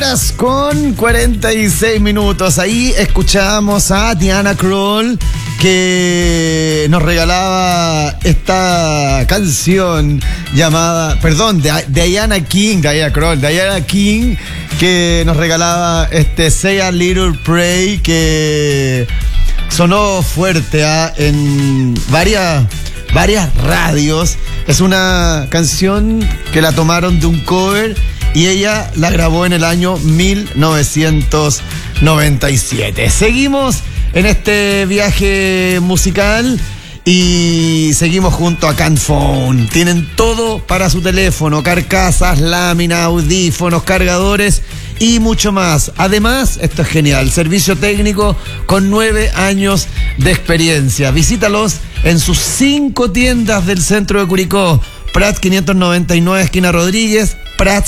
horas con 46 minutos. Ahí escuchamos a Diana Krall, que nos regalaba esta canción llamada, perdón, de Diana King, que nos regalaba Say a Little Pray, que sonó fuerte en varias radios. Es una canción que la tomaron de un cover y ella la grabó en el año 1997. Seguimos en este viaje musical y seguimos junto a Canphone. Tienen todo para su teléfono: carcasas, láminas, audífonos, cargadores y mucho más. Además, esto es genial, servicio técnico con 9 años de experiencia. Visítalos en sus 5 tiendas del centro de Curicó: Prat 599, esquina Rodríguez; Prat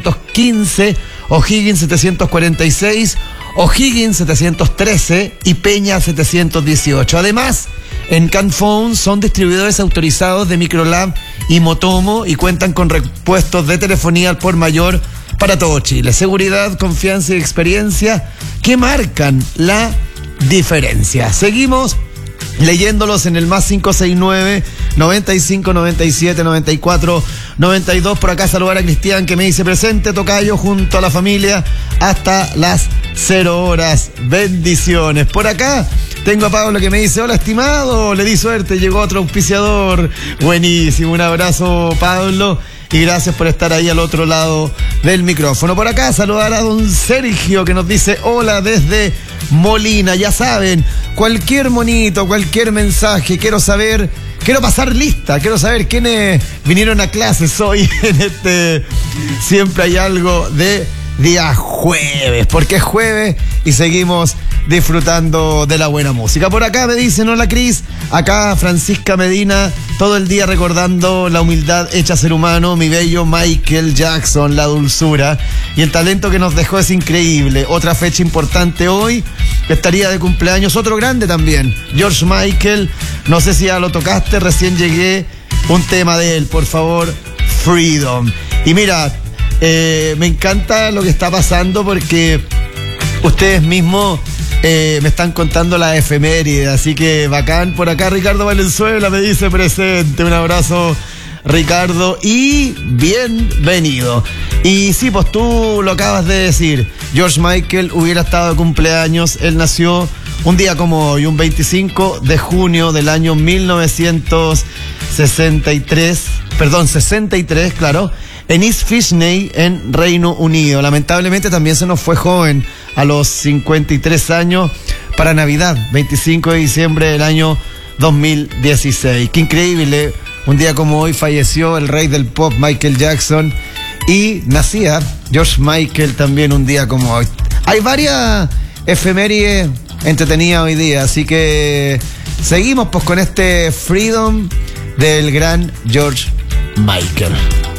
715, O'Higgins 746, O'Higgins 713 y Peña 718. Además, en Canphone son distribuidores autorizados de Microlab y Motomo y cuentan con repuestos de telefonía al por mayor para todo Chile. Seguridad, confianza y experiencia que marcan la diferencia. Seguimos leyéndolos en el más 569 95 97 94 92. Por acá saludar a Cristian, que me dice: presente, tocayo, junto a la familia hasta las 0 horas. Bendiciones. Por acá tengo a Pablo, que me dice: hola, estimado, le di suerte, llegó otro auspiciador. Buenísimo, un abrazo, Pablo, y gracias por estar ahí al otro lado del micrófono. Por acá saludar a don Sergio, que nos dice: hola desde Molina. Ya saben, cualquier monito, cualquier mensaje, quiero pasar lista, quiero saber quiénes vinieron a clases hoy en Siempre Hay Algo de día jueves, porque es jueves y seguimos disfrutando de la buena música. Por acá me dicen: hola Cris, acá Francisca Medina, todo el día recordando la humildad hecha ser humano, mi bello Michael Jackson, la dulzura y el talento que nos dejó es increíble. Otra fecha importante hoy, estaría de cumpleaños otro grande también, George Michael. No sé si ya lo tocaste, recién llegué, un tema de él, por favor, Freedom. Y mira, me encanta lo que está pasando porque ustedes mismos me están contando la efeméride, así que bacán. Por acá Ricardo Valenzuela me dice: presente, un abrazo, Ricardo, y bienvenido. Y sí, pues tú lo acabas de decir, George Michael hubiera estado de cumpleaños. Él nació un día como hoy, un 25 de junio del año 63, claro, en East Fishney, en Reino Unido. Lamentablemente también se nos fue joven, a los 53 años, para Navidad, 25 de diciembre del año 2016. Qué increíble, un día como hoy falleció el rey del pop, Michael Jackson, y nacía George Michael también un día como hoy. Hay varias efemérides entretenidas hoy día, así que seguimos pues con Freedom del gran George Michael.